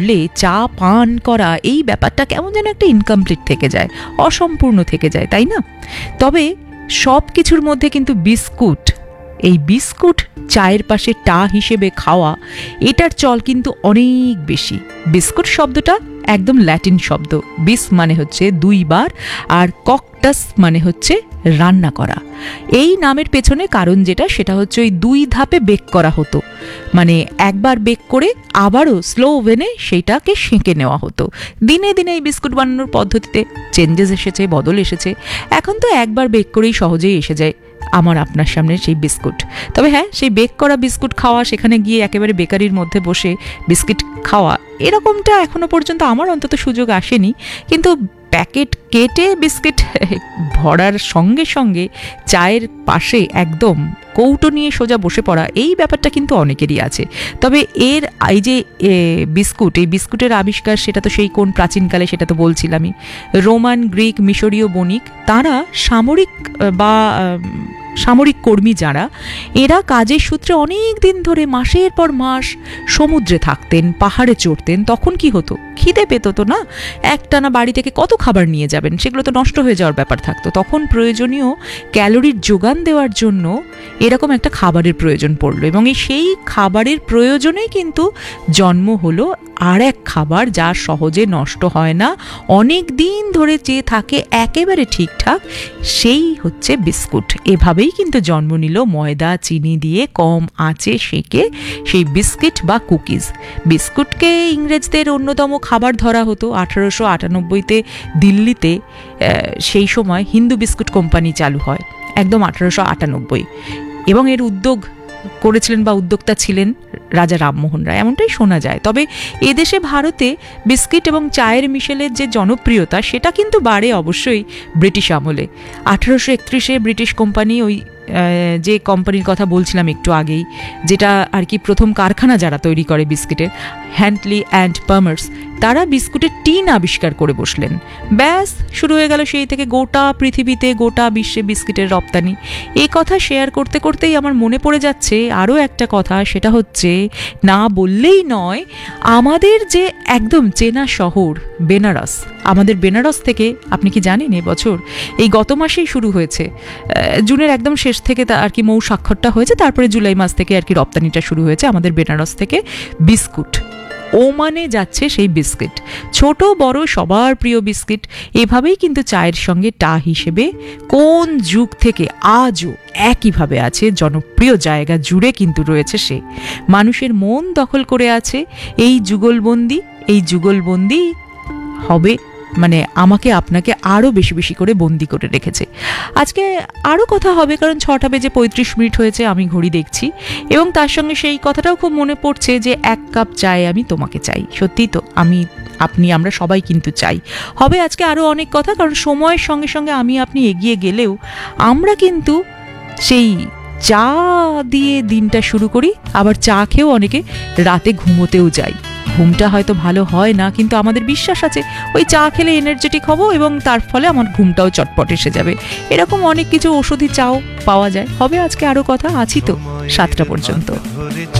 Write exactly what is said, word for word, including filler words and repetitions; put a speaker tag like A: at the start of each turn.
A: পড়লে চা পান করা এই ব্যাপারটা কেমন যেন একটা ইনকমপ্লিট থেকে যায়, অসম্পূর্ণ থেকে যায়, তাই না? তবে সব কিছুর মধ্যে কিন্তু বিস্কুট, এই বিস্কুট চায়ের পাশে টা হিসেবে খাওয়া, এটার চল কিন্তু অনেক বেশি। বিস্কুট শব্দটা একদম ল্যাটিন শব্দ। বিস মানে হচ্ছে দুইবার, আর ককটাস মানে হচ্ছে রান্না করা। এই নামের পেছনে কারণ যেটা, সেটা হচ্ছে ওই দুই ধাপে বেক করা হতো, মানে একবার বেক করে আবারও স্লো ওভেনে সেইটাকে সেঁকে নেওয়া হতো। দিনে দিনে এই বিস্কুট বানানোর পদ্ধতিতে চেঞ্জেস এসেছে, বদল এসেছে। এখন তো একবার বেক করেই সহজেই এসে যায় আমার আপনার সামনে সেই বিস্কুট। তবে হ্যাঁ, সেই বেক করা বিস্কুট খাওয়া, সেখানে গিয়ে একেবারে বেকারির মধ্যে বসে বিস্কিট খাওয়া, এরকমটা এখনো পর্যন্ত আমার অন্তত সুযোগ আসেনি। কিন্তু প্যাকেট কেটে বিস্কিট ভরার সঙ্গে সঙ্গে চায়ের পাশে একদম কৌটো নিয়ে সোজা বসে পড়া, এই ব্যাপারটা কিন্তু অনেকেরই আছে। তবে এর এই যে বিস্কুট, এই বিস্কুটের আবিষ্কার, সেটা তো সেই কোন প্রাচীনকালে, সেটা তো বলছিলামই। রোমান, গ্রিক, মিশরীয় বণিক, তারা সামরিক বা সামরিক কর্মী যারা, এরা কাজের সূত্রে অনেক দিন ধরে মাসের পর মাস সমুদ্রে থাকতেন, পাহাড়ে চড়তেন। তখন কি হতো, খিদে পেত তো না, একটানা বাড়ি থেকে কত খাবার নিয়ে যাবেন, সেগুলো তো নষ্ট হয়ে যাওয়ার ব্যাপার থাকতো। তখন প্রয়োজনীয় ক্যালোরির যোগান দেওয়ার জন্য এরকম একটা খাবারের প্রয়োজন পড়লো, এবং এই সেই খাবারের প্রয়োজনেই কিন্তু জন্ম হলো আর এক খাবার যা সহজে নষ্ট হয় না, অনেক দিন ধরে চেয়ে থাকে একেবারে ঠিকঠাক, সেই হচ্ছে বিস্কুট। এভাবেই কিন্তু জন্ম নিল ময়দা চিনি দিয়ে কম আঁচে সেঁকে সেই বিস্কিট বা কুকিজ। বিস্কুটকে ইংরেজদের অন্যতম খাবার ধরা হতো। আঠারোশো আটানব্বইতে দিল্লিতে সেই সময় হিন্দু বিস্কুট কোম্পানি চালু হয়, একদম আঠারোশো আটানব্বই, এবং এর উদ্যোগ করেছিলেন বা উদ্যোক্তা ছিলেন রাজা রামমোহন রায়, এমনটাই শোনা যায়। তবে এদেশে ভারতে বিস্কিট এবং চায়ের মিশেলের যে জনপ্রিয়তা, সেটা কিন্তু বাড়ে অবশ্যই ব্রিটিশ আমলে। আঠারোশো একত্রিশে ব্রিটিশ কোম্পানি, ওই যে কোম্পানির কথা বলছিলাম একটু আগেই, যেটা আর কি প্রথম কারখানা যারা তৈরি করে বিস্কিটের, হ্যান্টলি অ্যান্ড পামার্স, তারা বিস্কুটের টিন আবিষ্কার করে বসলেন। ব্যাস শুরু হয়ে গেল সেই থেকে গোটা পৃথিবীতে, গোটা বিশ্বে বিস্কিটের রপ্তানি। এই কথা শেয়ার করতে করতেই আমার মনে পড়ে যাচ্ছে আরও একটা কথা, সেটা হচ্ছে না বললেই নয়, আমাদের যে একদম চেনা শহর বেনারস, আমাদের বেনারস থেকে আপনি কি জানেন এবছর, এই গত মাসেই শুরু হয়েছে, জুনের একদম শেষ থেকে আর কি মৌ স্বাক্ষরটা হয়েছে, তারপরে জুলাই মাস থেকে আর কি রপ্তানিটা শুরু হয়েছে আমাদের বেনারস থেকে বিস্কুট। ওমানে যাচ্ছে সেই বিস্কিট, ছোট বড় সবার প্রিয় বিস্কিট। এভাবেই কিন্তু চায়ের সঙ্গে টা হিসেবে কোন যুগ থেকে আজও একইভাবে আছে, জনপ্রিয় জায়গা জুড়ে কিন্তু রয়েছে সে, মানুষের মন দখল করে আছে। এই যুগলবন্দি, এই যুগলবন্দি হবে মানে আমাকে আপনাকে আরও বেশি বেশি করে বন্দি করে রেখেছে। আজকে আরও কথা হবে, কারণ ছটা বেজে পঁয়ত্রিশ মিনিট হয়েছে, আমি ঘড়ি দেখছি, এবং তার সঙ্গে সেই কথাটাও খুব মনে পড়ছে যে এক কাপ চায় আমি তোমাকে চাই। সত্যি তো, আমি আপনি আমরা সবাই কিন্তু চাই। হবে আজকে আরও অনেক কথা, কারণ সময়ের সঙ্গে সঙ্গে আমি আপনি এগিয়ে গেলেও আমরা কিন্তু সেই চা দিয়ে দিনটা শুরু করি, আবার চা খেয়েও অনেকে রাতে ঘুমোতেও যাই। ঘুমটা হয়তো ভালো হয় না, কিন্তু আমাদের বিশ্বাস আছে ওই চা খেলে এনার্জেটিক হব এবং তার ফলে আমার ঘুমটাও চটপট এসে যাবে। এরকম অনেক কিছু ওষুধি চাও পাওয়া যায়। হবে আজকে আরও কথা, আছি তো সাতটা পর্যন্ত।